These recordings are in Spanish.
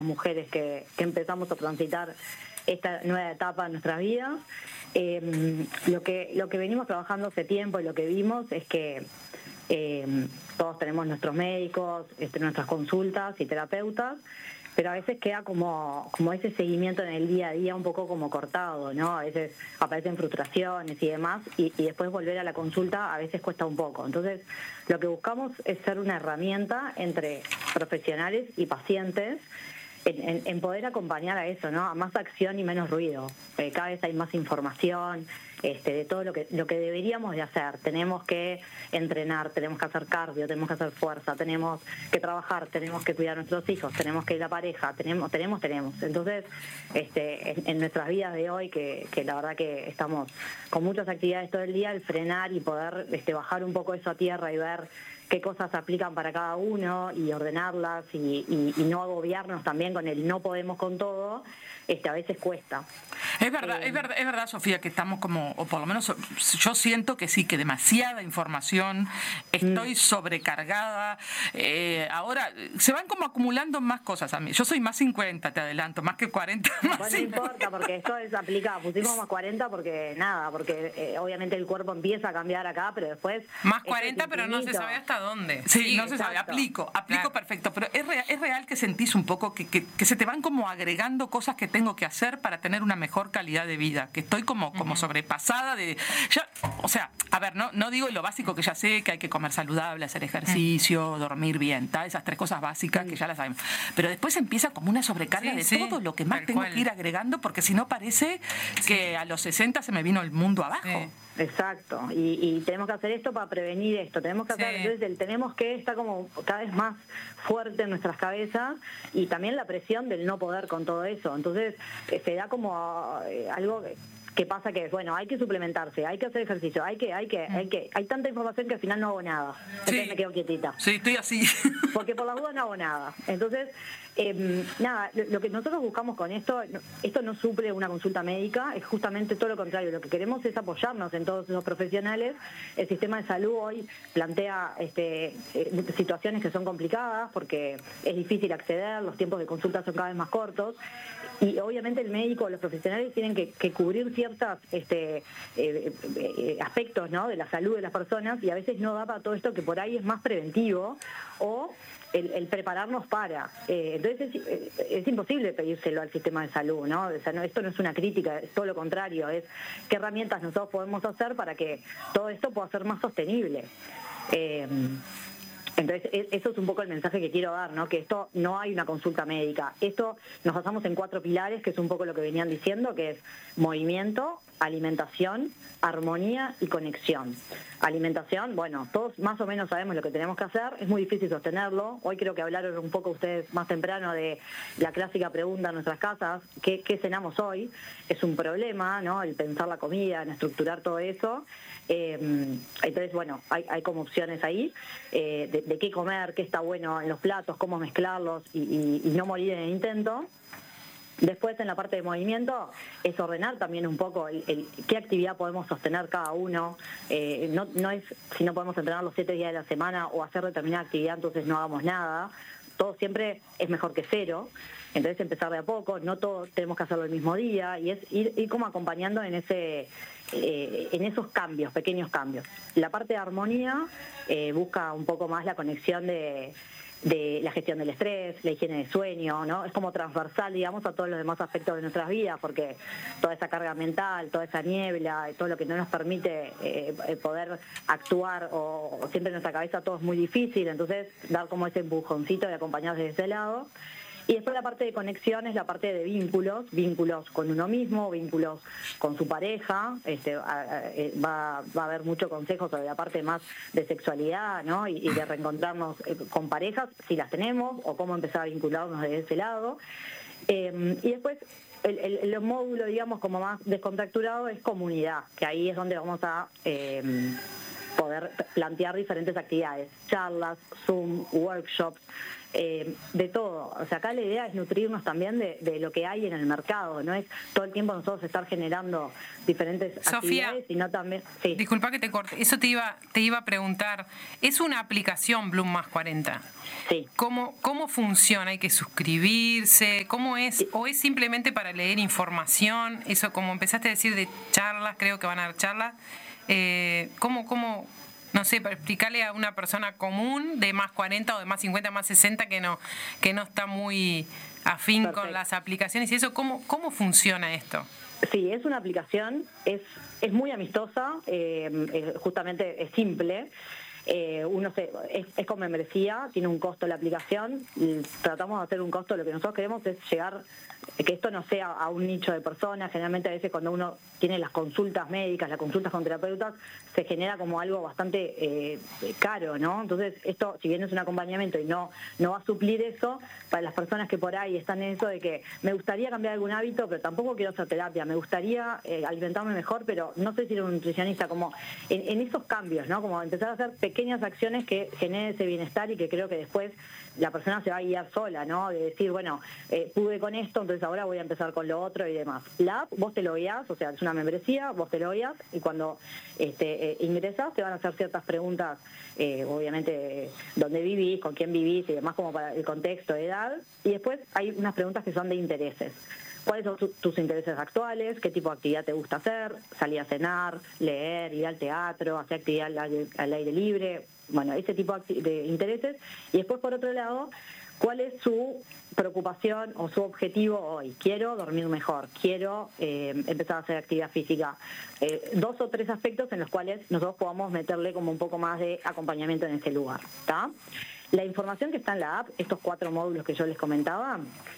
mujeres que empezamos a transitar esta nueva etapa en nuestras vidas. Lo que venimos trabajando hace tiempo y lo que vimos es que todos tenemos nuestros médicos, nuestras consultas y terapeutas, pero a veces queda como ese seguimiento en el día a día un poco como cortado, ¿no? A veces aparecen frustraciones y demás, y después volver a la consulta a veces cuesta un poco. Entonces, lo que buscamos es ser una herramienta entre profesionales y pacientes en poder acompañar a eso, ¿no? A más acción y menos ruido. Cada vez hay más información de todo lo que deberíamos de hacer. Tenemos que entrenar, tenemos que hacer cardio, tenemos que hacer fuerza, tenemos que trabajar, tenemos que cuidar a nuestros hijos, tenemos que ir a la pareja, tenemos. Entonces, en nuestras vidas de hoy, que la verdad que estamos con muchas actividades todo el día, el frenar y poder bajar un poco eso a tierra y ver qué cosas aplican para cada uno y ordenarlas y no agobiarnos también con el no podemos con todo, a veces cuesta. Es verdad, Sofía, que estamos como, o por lo menos yo siento que sí, que demasiada información, estoy sobrecargada. Ahora se van como acumulando más cosas a mí. Yo soy más 50, te adelanto, más que 40. Bueno, no importa, porque esto es aplicado. Pusimos más 40 porque obviamente el cuerpo empieza a cambiar acá, pero después... Más 40, pero no se sabe hasta dónde. Sí, no se sabe, aplico claro. Perfecto, pero es real que sentís un poco que se te van como agregando cosas que tengo que hacer para tener una mejor calidad de vida, que estoy como sobrepasada de... Ya, o sea, a ver, no digo lo básico que ya sé, que hay que comer saludable, hacer ejercicio, dormir bien, esas 3 cosas básicas que ya las sabemos, pero después empieza como una sobrecarga de todo lo que más tengo que ir agregando, porque si no parece que a los 60 se me vino el mundo abajo. Exacto, y tenemos que hacer esto para prevenir esto, tenemos que hacer, entonces el tenemos que está como cada vez más fuerte en nuestras cabezas, y también la presión del no poder con todo eso. Entonces se da como algo que pasa, que bueno, hay que suplementarse, hay que hacer ejercicio, hay tanta información que al final no hago nada. Entonces me quedo quietita. Sí, estoy así. Porque por las dudas no hago nada. Entonces, nada, lo que nosotros buscamos con esto no suple una consulta médica, es justamente todo lo contrario. Lo que queremos es apoyarnos en todos esos profesionales. El sistema de salud hoy plantea situaciones que son complicadas porque es difícil acceder, los tiempos de consulta son cada vez más cortos, y obviamente el médico, los profesionales tienen que cubrir ciertos aspectos, ¿no?, de la salud de las personas, y a veces no da para todo esto que por ahí es más preventivo, o el prepararnos para. Entonces es imposible pedírselo al sistema de salud, ¿no? O sea, esto no es una crítica, es todo lo contrario, es qué herramientas nosotros podemos hacer para que todo esto pueda ser más sostenible. Entonces, eso es un poco el mensaje que quiero dar, ¿no? Que esto no hay una consulta médica. Esto nos basamos en 4 pilares, que es un poco lo que venían diciendo, que es movimiento, alimentación, armonía y conexión. Alimentación, bueno, todos más o menos sabemos lo que tenemos que hacer, es muy difícil sostenerlo. Hoy creo que hablaron un poco ustedes más temprano de la clásica pregunta en nuestras casas, ¿qué cenamos hoy? Es un problema, ¿no?, el pensar la comida, en estructurar todo eso. Entonces, bueno, hay como opciones ahí de qué comer, qué está bueno en los platos, cómo mezclarlos y no morir en el intento. Después, en la parte de movimiento, es ordenar también un poco qué actividad podemos sostener cada uno. No es si no podemos entrenar los 7 días de la semana o hacer determinada actividad, entonces no hagamos nada. Todo siempre es mejor que cero. Entonces, empezar de a poco, no todos tenemos que hacerlo el mismo día, y es ir como acompañando en esos cambios, pequeños cambios. La parte de armonía busca un poco más la conexión de la gestión del estrés, la higiene de sueño, ¿no? Es como transversal, digamos, a todos los demás aspectos de nuestras vidas, porque toda esa carga mental, toda esa niebla, todo lo que no nos permite poder actuar, o siempre en nuestra cabeza todo es muy difícil, entonces dar como ese empujoncito y acompañar desde ese lado. Y después la parte de conexión es la parte de vínculos con uno mismo, vínculos con su pareja. Va a haber mucho consejo sobre la parte más de sexualidad, ¿no?, y de reencontrarnos con parejas, si las tenemos, o cómo empezar a vincularnos desde ese lado. Y después el módulo, digamos, como más descontracturado es comunidad, que ahí es donde vamos a poder plantear diferentes actividades, charlas, Zoom, workshops, de todo. O sea, acá la idea es nutrirnos también de lo que hay en el mercado, no es todo el tiempo nosotros estar generando diferentes actividades, sino también... Sí. Disculpa que te corte, eso te iba a preguntar. ¿Es una aplicación Bloom más 40? Sí. ¿Cómo funciona? ¿Hay que suscribirse? ¿Cómo es? ¿O es simplemente para leer información? Eso, como empezaste a decir de charlas, creo que van a haber charlas. ¿Cómo? No sé, para explicarle a una persona común de más 40 o de más 50, más 60 que no está muy afín Perfecto. con las aplicaciones y eso, ¿cómo funciona esto? Sí, es una aplicación, es muy amistosa, justamente es simple. Es con membresía, tiene un costo la aplicación, tratamos de hacer un costo, lo que nosotros queremos es llegar, que esto no sea a un nicho de personas. Generalmente a veces cuando uno tiene las consultas médicas, las consultas con terapeutas, se genera como algo bastante caro, ¿no? Entonces esto, si bien es un acompañamiento y no va a suplir eso, para las personas que por ahí están en eso de que me gustaría cambiar algún hábito, pero tampoco quiero hacer terapia, me gustaría alimentarme mejor, pero no sé si era un nutricionista, como en esos cambios, ¿no? Como empezar a hacer pequeñas acciones que generen ese bienestar y que creo que después la persona se va a guiar sola, ¿no? De decir, bueno, pude con esto, entonces ahora voy a empezar con lo otro y demás. La app, vos te lo guías, o sea, es una membresía, vos te lo guías y cuando ingresás te van a hacer ciertas preguntas, obviamente, dónde vivís, con quién vivís y demás, como para el contexto, edad, y después hay unas preguntas que son de intereses. ¿Cuáles son tus intereses actuales? ¿Qué tipo de actividad te gusta hacer? ¿Salir a cenar, leer, ir al teatro, hacer actividad al aire libre? Bueno, ese tipo de intereses. Y después, por otro lado, ¿cuál es su preocupación o su objetivo hoy? Quiero dormir mejor, quiero empezar a hacer actividad física. 2 o 3 aspectos en los cuales nosotros podamos meterle como un poco más de acompañamiento en ese lugar, ¿está? La información que está en la app, estos 4 módulos que yo les comentaba,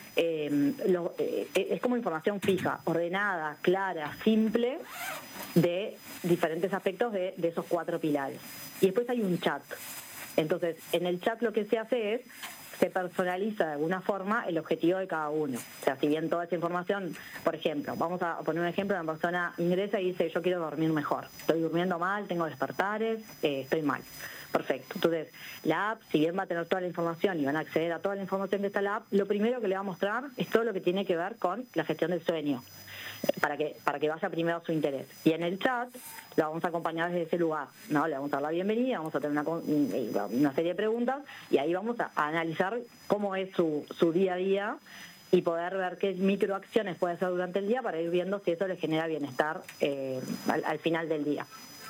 es como información fija, ordenada, clara, simple, de diferentes aspectos de esos 4 pilares. Y después hay un chat. Entonces, en el chat lo que se hace es, se personaliza de alguna forma el objetivo de cada uno. O sea, si bien toda esa información, por ejemplo, vamos a poner un ejemplo, una persona ingresa y dice, yo quiero dormir mejor, estoy durmiendo mal, tengo despertares, estoy mal. Perfecto. Entonces, la app, si bien va a tener toda la información y van a acceder a toda la información que está en la app, lo primero que le va a mostrar es todo lo que tiene que ver con la gestión del sueño, para que vaya primero su interés. Y en el chat la vamos a acompañar desde ese lugar, ¿no? Le vamos a dar la bienvenida, vamos a tener una serie de preguntas y ahí vamos a analizar cómo es su día a día y poder ver qué microacciones puede hacer durante el día para ir viendo si eso le genera bienestar al final del día.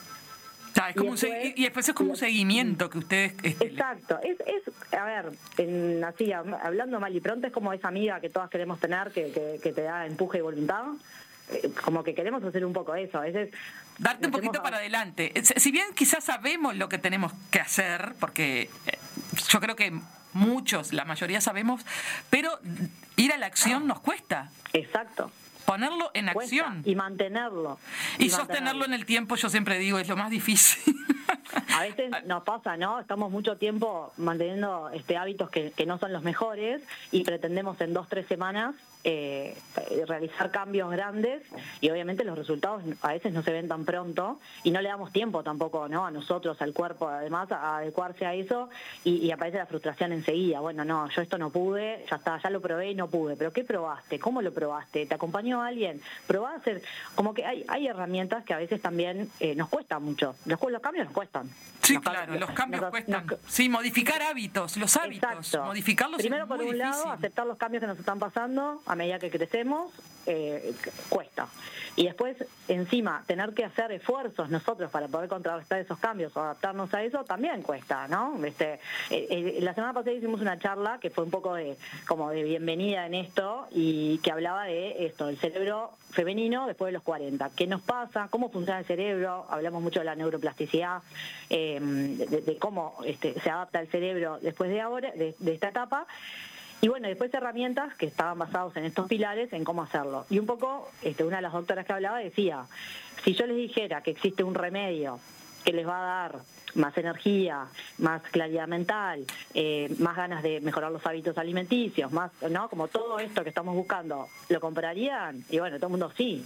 Y después es como un seguimiento que ustedes... Exacto. A ver, hablando mal y pronto, es como esa amiga que todas queremos tener, que te da empuje y voluntad. Como que queremos hacer un poco eso. A veces darte un poquito para adelante. Si bien quizás sabemos lo que tenemos que hacer, porque yo creo que muchos, la mayoría sabemos, pero ir a la acción nos cuesta. Exacto. Ponerlo en acción. Y mantenerlo. Y sostenerlo en el tiempo, yo siempre digo, es lo más difícil. A veces nos pasa, ¿no? Estamos mucho tiempo manteniendo hábitos que no son los mejores y pretendemos en 2-3 semanas realizar cambios grandes y obviamente los resultados a veces no se ven tan pronto y no le damos tiempo tampoco, ¿no? A nosotros, al cuerpo, además, a adecuarse a eso y aparece la frustración enseguida. Bueno, no, yo esto no pude, ya está, ya lo probé y no pude. ¿Pero qué probaste? ¿Cómo lo probaste? ¿Te acompañó alguien? ¿Probá a hacer? Como que hay herramientas que a veces también nos cuestan mucho. Los cambios nos cuestan. Sí, claro, los cambios cuestan. Sí, modificar hábitos, los hábitos. Exacto. Modificarlos primero, es muy por un lado, difícil. aceptar los cambios que nos están pasando a medida que crecemos, cuesta. Y después, encima, tener que hacer esfuerzos nosotros para poder contrarrestar esos cambios o adaptarnos a eso, también cuesta, ¿no? La semana pasada hicimos una charla que fue un poco como de bienvenida en esto y que hablaba de esto, el cerebro femenino después de los 40. ¿Qué nos pasa? ¿Cómo funciona el cerebro? Hablamos mucho de la neuroplasticidad, de cómo se adapta el cerebro después de ahora, de esta etapa. Y bueno, después herramientas que estaban basados en estos pilares, en cómo hacerlo. Y un poco, una de las doctoras que hablaba decía, si yo les dijera que existe un remedio que les va a dar más energía, más claridad mental, más ganas de mejorar los hábitos alimenticios, más, ¿no? Como todo esto que estamos buscando, ¿lo comprarían? Y bueno, todo el mundo sí.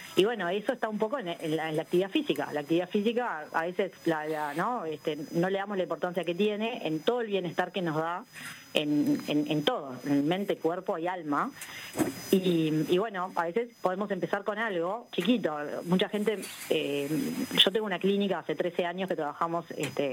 Y bueno, eso está un poco en la actividad física. La actividad física a veces ¿no? No le damos la importancia que tiene en todo el bienestar que nos da en todo, en mente, cuerpo y alma. Y bueno, a veces podemos empezar con algo chiquito. Mucha gente, yo tengo una clínica hace 13 años que trabajamos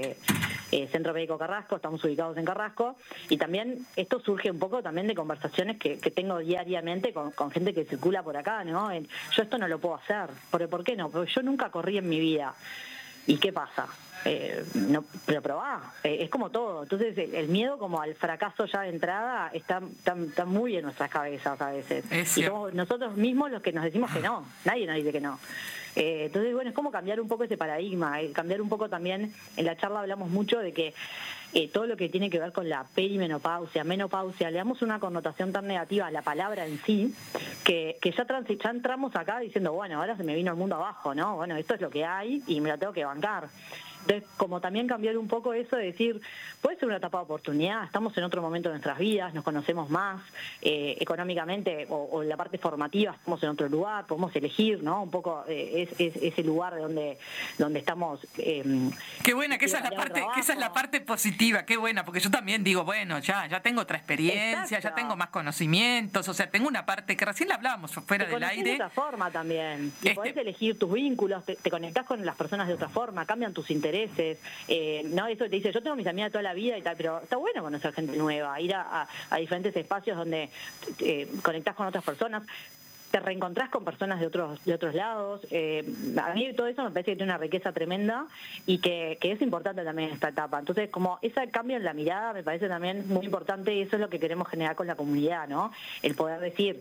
Centro Médico Carrasco, estamos ubicados en Carrasco, y también esto surge un poco también de conversaciones que tengo diariamente con gente que circula por acá, ¿no? Yo esto no lo puedo hacer. ¿Por qué no? Porque yo nunca corrí en mi vida. ¿Y qué pasa? No, pero probá, es como todo. Entonces el miedo como al fracaso ya de entrada está muy en nuestras cabezas a veces. Y somos nosotros mismos los que nos decimos que no, nadie nos dice que no. Entonces, bueno, es como cambiar un poco ese paradigma, cambiar un poco también, en la charla hablamos mucho de que todo lo que tiene que ver con la perimenopausia, menopausia, le damos una connotación tan negativa a la palabra en sí, que ya entramos acá diciendo, bueno, ahora se me vino el mundo abajo, ¿no? Bueno, esto es lo que hay y me lo tengo que bancar. Entonces, como también cambiar un poco eso de decir, puede ser una etapa de oportunidad, estamos en otro momento de nuestras vidas, nos conocemos más, económicamente o en la parte formativa estamos en otro lugar, podemos elegir, ¿no? Un poco ese lugar de donde estamos. Qué buena, que esa es la parte positiva, qué buena, porque yo también digo, bueno, ya tengo otra experiencia, ya tengo más conocimientos, o sea, tengo una parte que recién la hablábamos fuera del aire. De otra forma también, y podés elegir tus vínculos, te conectás con las personas de otra forma, cambian tus intereses. No, eso te dice, yo tengo mis amigas toda la vida y tal, pero está bueno conocer gente nueva, ir a diferentes espacios donde conectás con otras personas, te reencontrás con personas de otros lados. A mí todo eso me parece que tiene una riqueza tremenda y que es importante también en esta etapa. Entonces, como ese cambio en la mirada me parece también muy importante, y eso es lo que queremos generar con la comunidad, ¿no? El poder decir,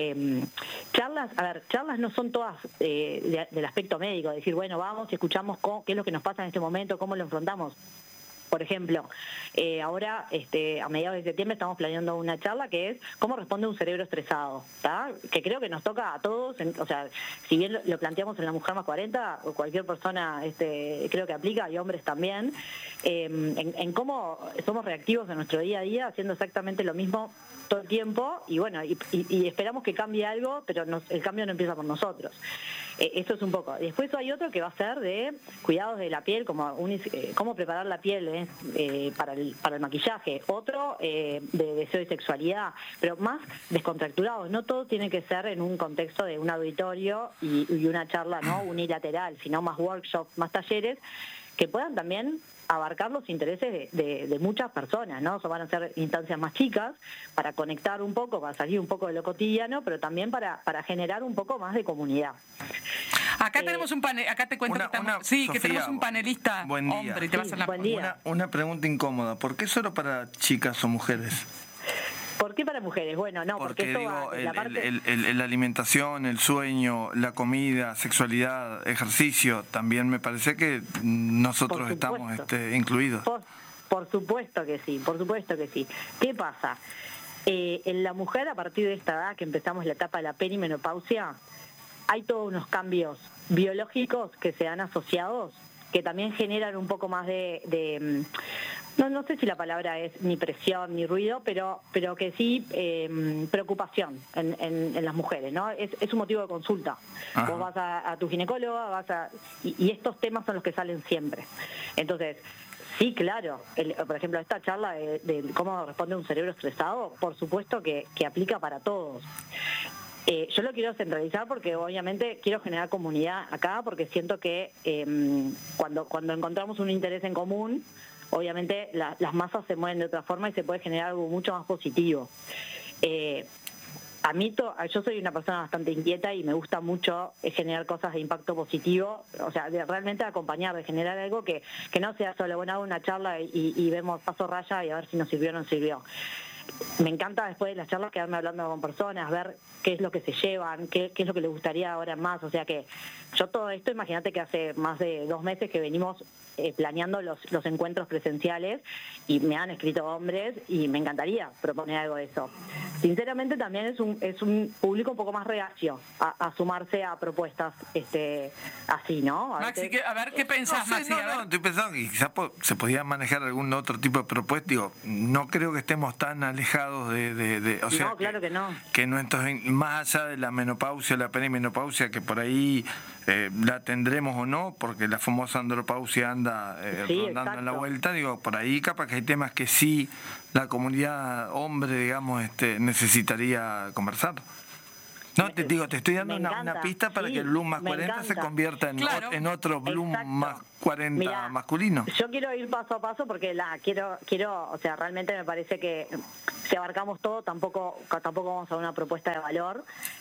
charlas no son todas del aspecto médico, decir, bueno, vamos y escuchamos qué es lo que nos pasa en este momento, cómo lo enfrentamos. Por ejemplo, ahora a mediados de septiembre estamos planeando una charla que es cómo responde un cerebro estresado, ¿tá? Que creo que nos toca a todos, o sea, si bien lo planteamos en la Mujer Más 40, o cualquier persona creo que aplica, y hombres también, en cómo somos reactivos en nuestro día a día, haciendo exactamente lo mismo todo el tiempo, y bueno, y esperamos que cambie algo, pero el cambio no empieza por nosotros. Eso es un poco. Después hay otro que va a ser de cuidados de la piel, como cómo preparar la piel para el maquillaje. Otro de deseo y sexualidad, pero más descontracturado. No todo tiene que ser en un contexto de un auditorio y una charla no unilateral, sino más workshops, más talleres, que puedan también abarcar los intereses de muchas personas, ¿no? Van a ser instancias más chicas para conectar un poco, para salir un poco de lo cotidiano, pero también para generar un poco más de comunidad. Acá tenemos un panel, acá te cuento que tenemos un panelista hombre y te vas a la una pregunta incómoda, ¿por qué solo para chicas o mujeres? ¿Por qué para mujeres? Bueno, no, porque esto digo, va la parte... la alimentación, el sueño, la comida, sexualidad, ejercicio, también me parece que nosotros estamos incluidos. Por supuesto que sí, por supuesto que sí. ¿Qué pasa? En la mujer, a partir de esta edad que empezamos la etapa de la perimenopausia, hay todos unos cambios biológicos que se han asociados, que también generan un poco más de no sé si la palabra es ni presión ni ruido, pero que sí preocupación en las mujeres, ¿no? Es un motivo de consulta. Ajá. Vos vas a tu ginecóloga, y estos temas son los que salen siempre. Entonces, sí, claro. Por ejemplo, esta charla de cómo responde un cerebro estresado, por supuesto que aplica para todos. Yo lo quiero centralizar porque obviamente quiero generar comunidad acá, porque siento que cuando encontramos un interés en común, obviamente las masas se mueven de otra forma y se puede generar algo mucho más positivo. Yo soy una persona bastante inquieta y me gusta mucho generar cosas de impacto positivo, o sea, de realmente acompañar, de generar algo que no sea solo, bueno, hago una charla y vemos paso raya y a ver si nos sirvió o no nos sirvió. Me encanta después de las charlas quedarme hablando con personas, ver qué es lo que se llevan, qué es lo que les gustaría ahora más. O sea que yo todo esto, imagínate que hace más de 2 meses que venimos planeando los encuentros presenciales y me han escrito hombres y me encantaría proponer algo de eso. Sinceramente también es un público un poco más reacio a sumarse a propuestas así, ¿no? Maxi, a ver qué pensás, Maxi. Estoy pensando que quizás se podía manejar algún otro tipo de propuesta. Digo, no creo que estemos tan alejados o sea, no, claro que no. Que más allá de la menopausia, la perimenopausia, que por ahí la tendremos o no, porque la famosa andropausia anda rondando exacto. en la vuelta, digo, por ahí capaz que hay temas que sí la comunidad hombre, digamos, necesitaría conversar. No, te estoy dando una pista para que el Bloom más 40 se convierta en otro Bloom más 40 Mirá, masculino. Yo quiero ir paso a paso porque quiero, o sea, realmente me parece que si abarcamos todo, tampoco vamos a dar una propuesta de valor.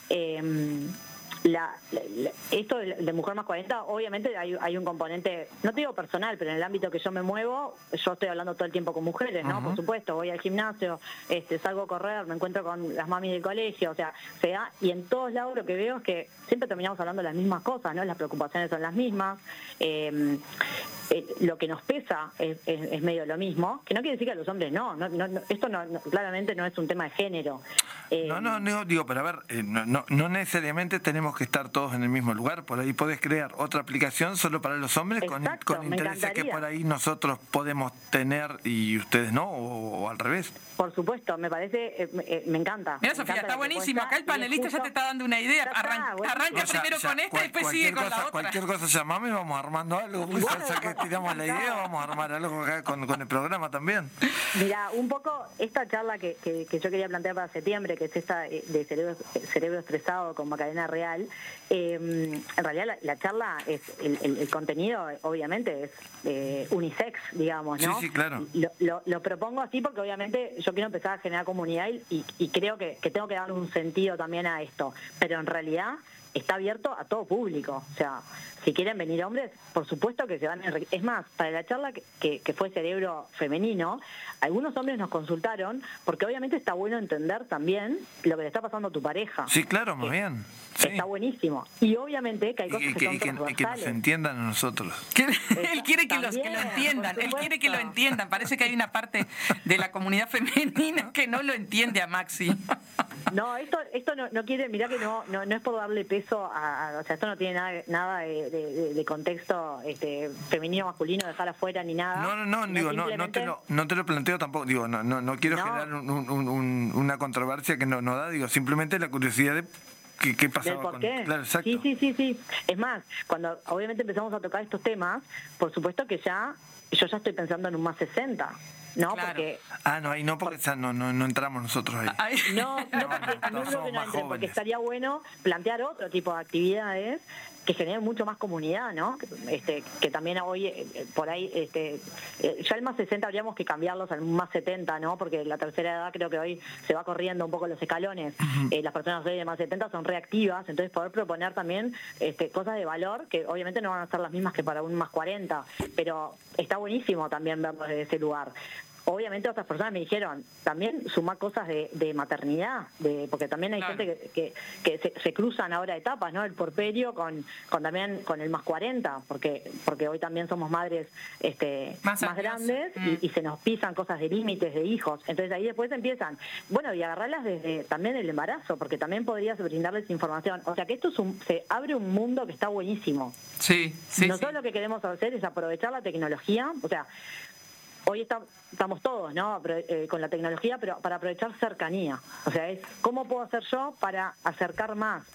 Esto de Mujer más 40, obviamente hay un componente, no te digo personal, pero en el ámbito que yo me muevo, yo estoy hablando todo el tiempo con mujeres, ¿no? Por supuesto, voy al gimnasio, salgo a correr, me encuentro con las mamis del colegio, o sea, y en todos lados lo que veo es que siempre terminamos hablando de las mismas cosas, ¿no? Las preocupaciones son las mismas, lo que nos pesa es medio lo mismo, que no quiere decir que a los hombres no, esto claramente no es un tema de género. No, digo, pero a ver, no necesariamente tenemos que estar todos en el mismo lugar, por ahí podés crear otra aplicación solo para los hombres. Exacto, con intereses que por ahí nosotros podemos tener y ustedes no, o al revés. Por supuesto, me parece, me encanta. Mira, Sofía, está buenísimo. Acá el panelista ya te está dando una idea. Arranca primero con esta y después sigue con la otra. Cualquier cosa llamame y vamos armando algo. Ya que tiramos la idea, vamos a armar algo acá con el programa también. Mira, un poco esta charla que yo quería plantear para septiembre, que es esta de cerebro estresado con Macarena Real, en realidad la charla es el contenido obviamente es unisex, digamos, ¿no? Sí, claro. Lo propongo así porque obviamente yo quiero empezar a generar comunidad y creo que tengo que darle un sentido también a esto, pero en realidad está abierto a todo público, o sea, si quieren venir hombres, por supuesto que se van a enriquecer. Es más, para la charla que fue cerebro femenino, algunos hombres nos consultaron, porque obviamente está bueno entender también lo que le está pasando a tu pareja. Sí, claro, muy bien. Sí. Está buenísimo. Y obviamente que hay cosas que son transversales. Y que nos entiendan a nosotros. Él quiere que lo entiendan, él quiere que lo entiendan. Parece que hay una parte de la comunidad femenina que no lo entiende a Maxi. No, esto no quiere, mirá que no es por darle peso o sea, esto no tiene nada de contexto femenino masculino, dejar afuera ni nada. No, digo, no te lo planteo tampoco, digo, no quiero generar una controversia que no da, digo, simplemente la curiosidad de ¿qué pasaba? ¿Por qué? Claro, exacto. Sí. Es más, cuando obviamente empezamos a tocar estos temas, por supuesto que yo ya estoy pensando en un más 60. ¿No? Claro. Porque ahí no, porque no entramos nosotros ahí. No porque no creo que no entren, porque estaría bueno plantear otro tipo de actividades que generen mucho más comunidad, ¿no? Que también hoy, por ahí, ya el más 60 habríamos que cambiarlos al más 70, ¿no? Porque la tercera edad creo que hoy se va corriendo un poco los escalones. Las personas hoy de más 70 son reactivas, entonces poder proponer también cosas de valor que obviamente no van a ser las mismas que para un más 40, pero está buenísimo también verlos desde ese lugar. Obviamente otras personas me dijeron, también sumar cosas de maternidad, porque también hay gente que se cruzan ahora etapas, ¿no? El porperio también con el más 40, porque hoy también somos madres más grandes y se nos pisan cosas de límites de hijos. Entonces ahí después empiezan, y agarrarlas desde también el embarazo, porque también podrías brindarles información. O sea que esto se abre un mundo que está buenísimo. Sí. Nosotros lo que queremos hacer es aprovechar la tecnología, o sea, hoy estamos todos, ¿no? Con la tecnología, pero para aprovechar cercanía. O sea, es ¿cómo puedo hacer yo para acercar más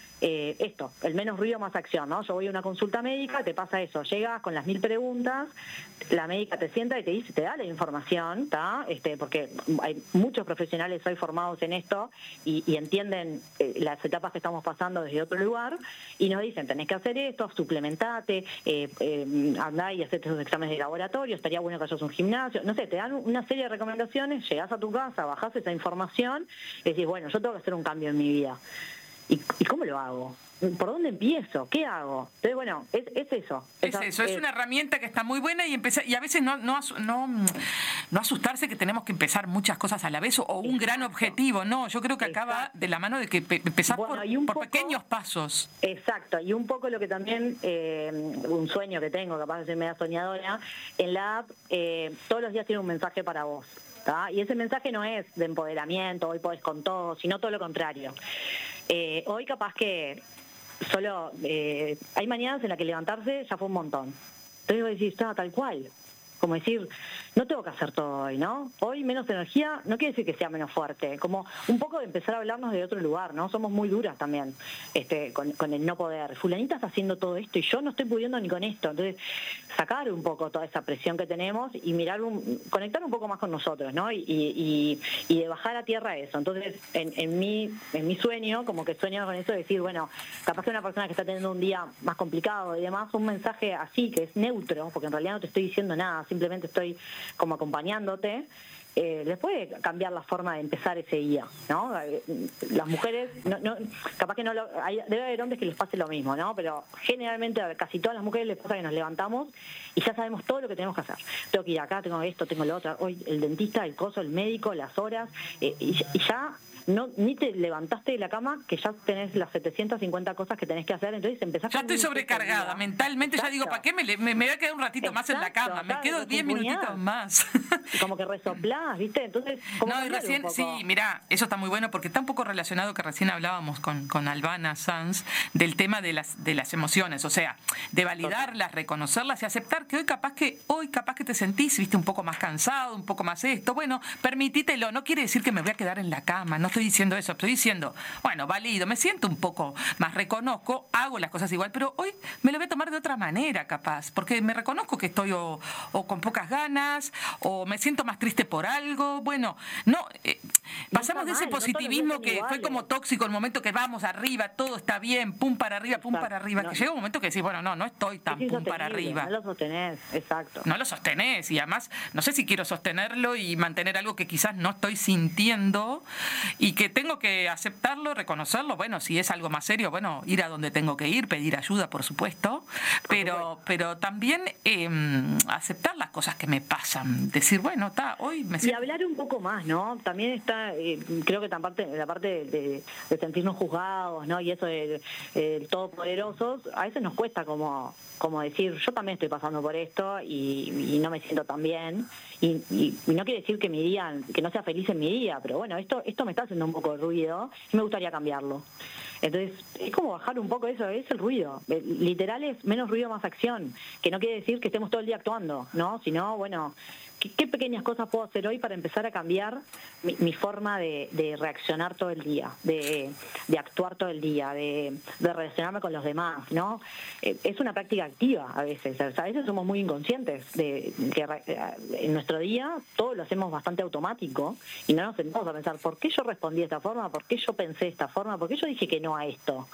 el menos ruido, más acción, ¿no? Yo voy a una consulta médica, te pasa eso, llegas con las 1000 preguntas, la médica te sienta y te da la información, ¿está? Porque hay muchos profesionales hoy formados en esto y entienden las etapas que estamos pasando desde otro lugar y nos dicen, tenés que hacer esto, suplementate, andá y hacete tus exámenes de laboratorio, estaría bueno que hayas un gimnasio, no sé, te dan una serie de recomendaciones, llegás a tu casa, bajás esa información y decís, bueno, yo tengo que hacer un cambio en mi vida. ¿Y cómo lo hago? ¿Por dónde empiezo? ¿Qué hago? Entonces, bueno, es eso. Es una herramienta que está muy buena y a veces no asustarse que tenemos que empezar muchas cosas a la vez o un gran objetivo. No, yo creo que acá va de la mano de que empezar por pequeños pasos. Exacto, y un poco lo que también, un sueño que tengo, capaz de ser media soñadora, en la app todos los días tiene un mensaje para vos. Y ese mensaje no es de empoderamiento, hoy podés con todo, sino todo lo contrario. Hoy capaz que solo hay mañanas en las que levantarse ya fue un montón. Entonces vos decís, tal cual. como decir, no tengo que hacer todo hoy, ¿no? Hoy menos energía no quiere decir que sea menos fuerte, como un poco de empezar a hablarnos de otro lugar, ¿no? Somos muy duras también con el no poder. Fulanita está haciendo todo esto y yo no estoy pudiendo ni con esto. Entonces, sacar un poco toda esa presión que tenemos y conectar un poco más con nosotros, ¿no? Y de bajar a tierra eso. Entonces, en mi sueño, como que sueño con eso de decir, bueno, capaz que una persona que está teniendo un día más complicado y demás, un mensaje así, que es neutro, porque en realidad no te estoy diciendo nada, simplemente estoy como acompañándote, les puede cambiar la forma de empezar ese día, ¿no? Las mujeres, capaz que debe haber hombres que les pase lo mismo, ¿no? Pero generalmente a casi todas las mujeres les pasa que nos levantamos y ya sabemos todo lo que tenemos que hacer. Tengo que ir acá, tengo esto, tengo lo otro, hoy el dentista, el coso, el médico, las horas, y ya... No, ni te levantaste de la cama que ya tenés las 750 cosas que tenés que hacer, entonces empezás ya estoy sobrecargada mentalmente. Exacto. Ya digo, ¿para qué me voy a quedar un ratito más en la cama? Me quedo 10 minutitos más. Como que resoplás, ¿viste? Entonces, no, y recién, sí, mirá, eso está muy bueno porque está un poco relacionado que recién hablábamos con Albana Sanz del tema de las emociones, o sea, de validarlas, reconocerlas y aceptar que hoy capaz que te sentís, viste, un poco más cansado, un poco más esto, bueno, permitítelo, no quiere decir que me voy a quedar en la cama, no estoy diciendo eso, estoy diciendo, bueno, valido, me siento un poco más, reconozco, hago las cosas igual, pero hoy me lo voy a tomar de otra manera capaz, porque me reconozco que estoy o con pocas ganas, o me siento más triste por algo, bueno, pasamos de ese positivismo que fue como tóxico, el momento que vamos arriba, todo está bien, pum para arriba, que llega un momento que decís, bueno, no estoy tan pum para arriba. No lo sostenés, exacto. No lo sostenés, y además, no sé si quiero sostenerlo y mantener algo que quizás no estoy sintiendo, y que tengo que aceptarlo, reconocerlo, bueno, si es algo más serio, bueno, ir a donde tengo que ir, pedir ayuda, por supuesto, pero también aceptar las cosas que me pasan, decir, bueno, hoy me siento... Y hablar un poco más, ¿no? También está, creo que la parte de sentirnos juzgados, ¿no? Y eso de todopoderosos, a veces nos cuesta como decir, yo también estoy pasando por esto y no me siento tan bien, y no quiere decir que mi día, que no sea feliz en mi día, pero bueno, esto me está haciendo un poco de ruido y me gustaría cambiarlo. Entonces, es como bajar un poco eso, es el ruido. Literal es menos ruido, más acción, que no quiere decir que estemos todo el día actuando, ¿no? Sino, bueno, ¿qué pequeñas cosas puedo hacer hoy para empezar a cambiar mi forma de reaccionar todo el día, de actuar todo el día, de relacionarme con los demás, ¿no? Es una práctica activa a veces. A veces somos muy inconscientes de que en nuestro día todo lo hacemos bastante automático y no nos sentamos a pensar, ¿por qué yo respondí de esta forma? ¿Por qué yo pensé de esta forma? ¿Por qué yo dije que no a esto?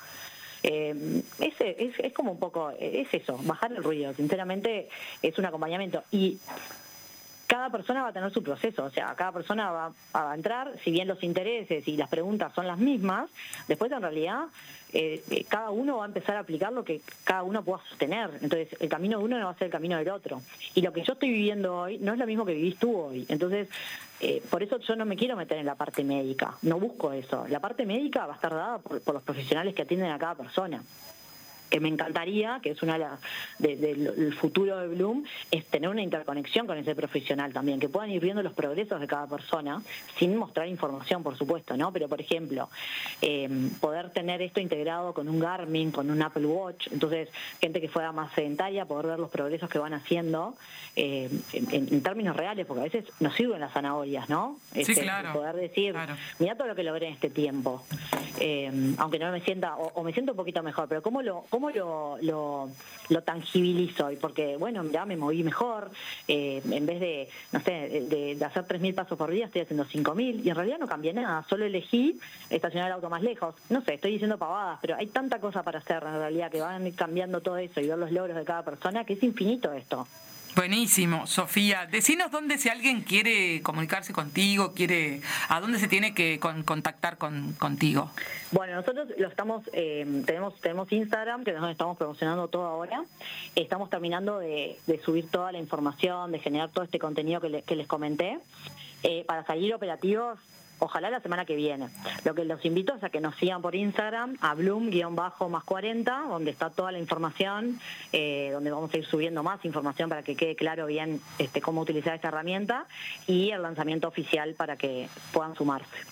Es como un poco, es eso, bajar el ruido. Sinceramente es un acompañamiento y cada persona va a tener su proceso, o sea, cada persona va a entrar, si bien los intereses y las preguntas son las mismas, después en realidad cada uno va a empezar a aplicar lo que cada uno pueda sostener. Entonces, el camino de uno no va a ser el camino del otro. Y lo que yo estoy viviendo hoy no es lo mismo que vivís tú hoy. Entonces, por eso yo no me quiero meter en la parte médica, no busco eso. La parte médica va a estar dada por los profesionales que atienden a cada persona. Que me encantaría, que es una del futuro de Bloom, es tener una interconexión con ese profesional también, que puedan ir viendo los progresos de cada persona, sin mostrar información, por supuesto, ¿no? Pero, por ejemplo, poder tener esto integrado con un Garmin, con un Apple Watch, entonces, gente que fuera más sedentaria, poder ver los progresos que van haciendo en términos reales, porque a veces nos sirven las zanahorias, ¿no? Sí, claro. Poder decir, claro, mirá todo lo que logré en este tiempo, aunque no me sienta, o me siento un poquito mejor, pero ¿cómo lo tangibilizo? Y porque, bueno, ya me moví mejor, en vez de, no sé, de hacer 3.000 pasos por día, estoy haciendo 5.000, y en realidad no cambié nada, solo elegí estacionar el auto más lejos. No sé, estoy diciendo pavadas, pero hay tanta cosa para hacer en realidad, que van cambiando todo eso y ver los logros de cada persona, que es infinito esto. Buenísimo, Sofía. Decinos dónde, si alguien quiere comunicarse contigo, a dónde se tiene que contactar contigo. Bueno, nosotros tenemos Instagram, que es donde estamos promocionando todo ahora. Estamos terminando de subir toda la información, de generar todo este contenido que les comenté, para salir operativos. Ojalá la semana que viene. Lo que los invito es a que nos sigan por Instagram, a Bloom_+40, donde está toda la información, donde vamos a ir subiendo más información para que quede claro bien cómo utilizar esta herramienta y el lanzamiento oficial para que puedan sumarse.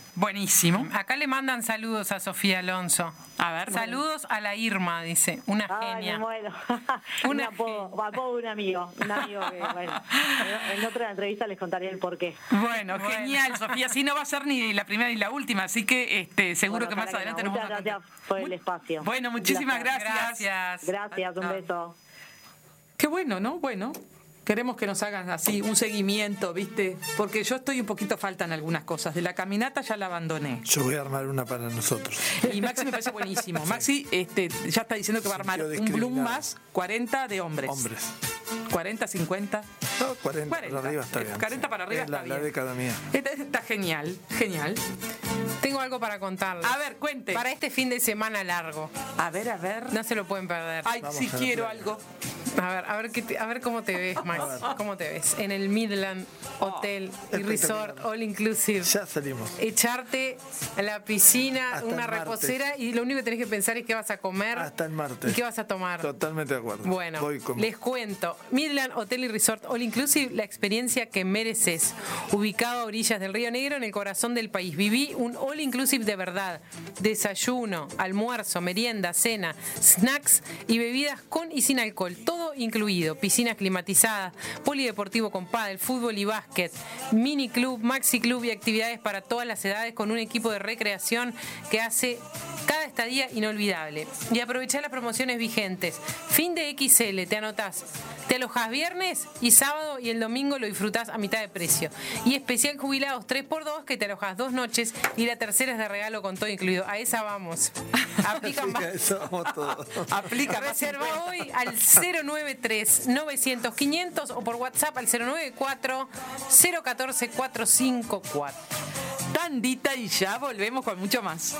Buenísimo. Acá le mandan saludos a Sofía Alonso. A ver. Saludos a la Irma, dice. Una Ay, genia. me muero. Un apodo de un amigo que, bueno, en otra entrevista les contaré el porqué. Bueno, genial, Sofía. Sí, no va a ser ni la primera ni la última, así que seguro que más adelante nos vamos a contar. Muchas gracias por el espacio. Bueno, muchísimas gracias. Gracias, un beso. Qué bueno, ¿no? Bueno. Queremos que nos hagan así un seguimiento, ¿viste? Porque yo estoy un poquito falta en algunas cosas. De la caminata ya la abandoné. Yo voy a armar una para nosotros. Y Maxi me parece buenísimo. Maxi ya está diciendo que va a armar un Bloom más 40 de hombres. 40, 50. No, 40 para arriba está bien. 40 para arriba está bien. La década mía. Está genial, genial. Tengo algo para contarles. A ver, cuente. Para este fin de semana largo. A ver. No se lo pueden perder. Ay, sí quiero algo. A ver cómo te ves, Max. ¿Cómo te ves? En el Midland Hotel y Resort All Inclusive. Ya salimos. Echarte a la piscina, hasta una reposera y lo único que tenés que pensar es qué vas a comer. Hasta el martes. ¿Y qué vas a tomar? Totalmente de acuerdo. Bueno, les cuento. Midland Hotel y Resort All Inclusive, la experiencia que mereces. Ubicado a orillas del Río Negro, en el corazón del país. Viví un All Inclusive de verdad. Desayuno, almuerzo, merienda, cena, snacks y bebidas con y sin alcohol. Todo incluido. Piscinas climatizadas, polideportivo con pádel, fútbol y básquet, mini club, maxi club y actividades para todas las edades con un equipo de recreación que hace cada estadía inolvidable. Y aprovechá las promociones vigentes. Fin de XL, te anotás. Te alojás viernes y sábado y el domingo lo disfrutás a mitad de precio. Y especial jubilados 3x2 que te alojás 2 noches y la tercera es de regalo con todo incluido. A esa vamos. Aplica más. Aplica. Reserva hoy al 093-900-500 o por WhatsApp al 094-014-454. Tandita y ya volvemos con mucho más.